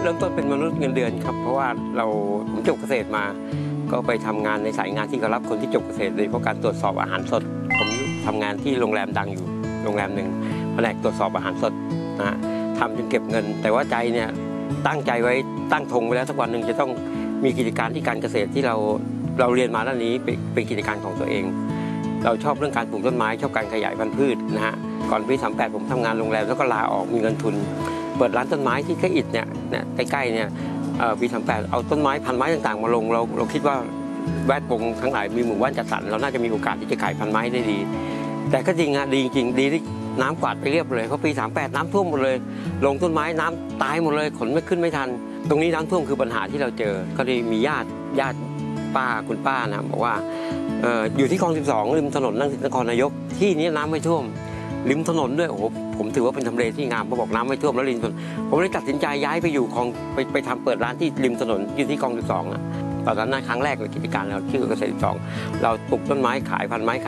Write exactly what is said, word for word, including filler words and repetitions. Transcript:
เริ่มต้นเป็นมนุษย์เงินเดือนครับเพราะว่าเราผมจบเกษตรมาก็ไปทำงานในสายงานที่เขารับคนที่จบเกษตรโดยเฉพาะการตรวจสอบอาหารสดผมทำงานที่โรงแรมดังอยู่โรงแรมหนึ่งแผนกตรวจสอบอาหารสดนะทำจนเก็บเงินแต่ว่าใจเนี่ยตั้งใจไว้ตั้งธงไว้แล้วสักวันหนึ่งจะต้องมีกิจการที่การเกษตรที่เราเราเรียนมาด้านนี้เป็นกิจการของตัวเองเราชอบเรื่องการปลูกต้นไม้ชอบการขยายพันธุ์พืชนะฮะก่อนปีสามแปดผมทำงานโรงแรมแล้วก็ลาออกมีเงินทุนเปิดร้านต้นไม้ที่ใกล้อิฐเนี่ยใกล้ๆเนี่ยปีสามแปดเอาต้นไม้พันไม้ต่างๆมาลงเราเราคิดว่าแวดวงทั้งหลายมีหมู่บ้านจัดสรรเราน่าจะมีโอกาสที่จะขายพันไม้ได้ดีแต่ก็จริงอะดีจริงดีที่น้ำกวาดไปเรียบเลยเพราะปีสามแปดน้ำท่วมหมดเลยลงต้นไม้น้ำตายหมดเลยขนไม่ขึ้นไม่ทันตรงนี้น้ำท่วมคือปัญหาที่เราเจอก็เลยมีญาติญาติป้าคุณป้านะบอกว่าเอออยู่ที่คลองสิบสองริมถนนนครนายกที่นี้น้ำไม่ท่วมริมถนนด้วยโอ้โหผมถือว่าเป็นทำเลที่งามเขาบอกน้ำไม่ท่วมแล้วริมถนนผมเลยตัดสินใจย้ายไปอยู่คลองไปไปทำเปิดร้านที่ริมถนนอยู่ที่คลองสิบสองนะตอนนั้นครั้งแรกเลยกิจการเราชื่อเกษตรสิบสองเราปลูกต้นไม้ขายพันไม้